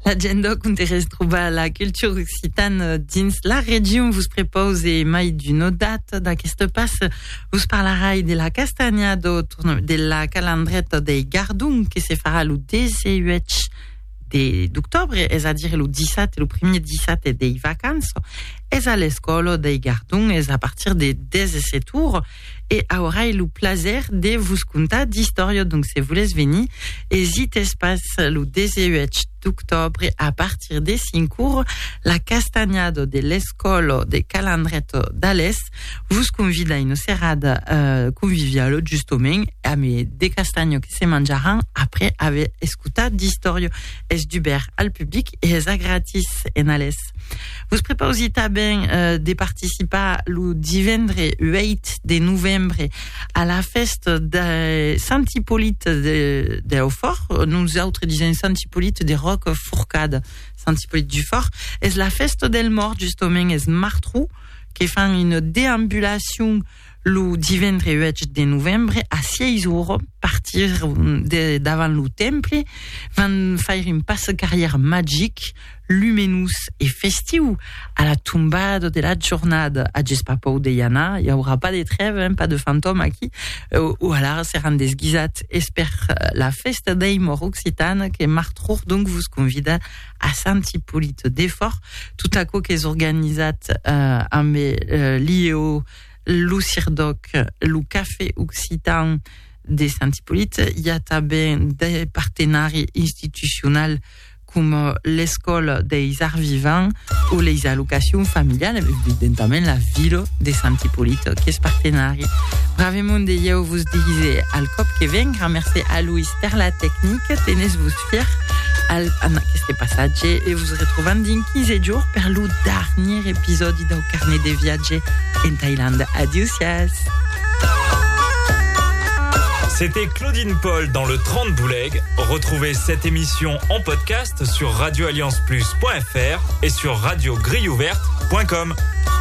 L'agenda conteste trouver la culture occitane dins la région vous propose et mai d'une date d'aquesta passe vous parlerai de la castagnado de la calendretta dei Gardung qui se farà le 18 d'octobre, c'est-à-dire le 17 et le premier 17 des vacances, et à l'école des Gardung, et à partir des 17 tours, et aura le plaisir de vous conter d'histoire. Donc, si vous voulez venir, hésite espace le 18 d'octobre, à partir des 5 cours, la castagnade de l'école des calendretto d'Alès vous convide à une serrade conviviale, justement, à mes des castagnes qui se mangeront après avoir écouté d'histoire. Es d'Uber al public et es gratis en Alès. Vous proposez bien de participer le divendres 8 de novembre à la fête de Saint-Hippolyte de Hautfort. Nous autres disons Saint-Hippolyte de Roquefourcade, Saint-Hippolyte du Fort. Et la fête del mort, justement, est Martrou, qui fait une déambulation le divendres 8 de novembre à 6 jours, partir d'avant le temple, van faire une passe-carrière magique, luminous et festive à la tombade de la journée à Gespapo de Yana. Il n'y aura pas de trêve, pas de fantômes ici. Ou alors, seront des guisates, espère la fête des morts occitane qui est Martrour, donc vous convide à Saint-Hippolyte d'Effort. Tout à coup, qu'ils organisent lié au Lucirdoc, le café occitan de Saint-Hippolyte. Il y a des partenaires institutionnels comme l'école des arts vivants ou les allocations familiales, évidemment la ville de Saint-Hippolyte qui est partenaire. Bravement de Yeo vous disait al cop que vient, merci à Louis per la technique, tenez vous fier al aquest passage et vous retrouvez dans 15 jours pour le dernier épisode du carnet des viages en Thaïlande. Adieu. C'était Claudine Paul dans le 30 Bouleg. Retrouvez cette émission en podcast sur radioallianceplus.fr et sur radiogrilleouverte.com.